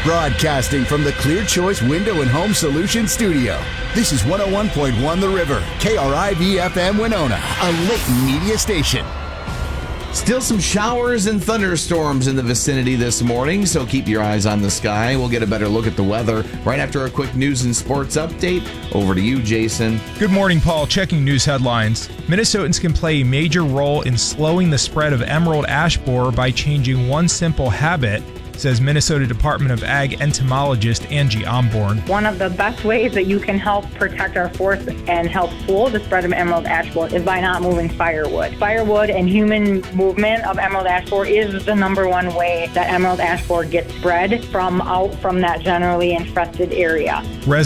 Broadcasting from the Clear Choice Window and Home Solutions studio. This is 101.1 The River, KRIV-FM Winona, a Layton media station. Still some showers and thunderstorms in the vicinity this morning, so keep your eyes on the sky. We'll get a better look at the weather right after a quick news and sports update. Over to you, Jason. Good morning, Paul. Checking news headlines. Minnesotans can play a major role in slowing the spread of emerald ash borer by changing one simple habit, says Minnesota Department of Ag entomologist Angie Omborn. One of the best ways that you can help protect our forests and help slow the spread of emerald ash borer is by not moving firewood. Firewood and human movement of emerald ash borer is the number one way that emerald ash borer gets spread from that generally infested area.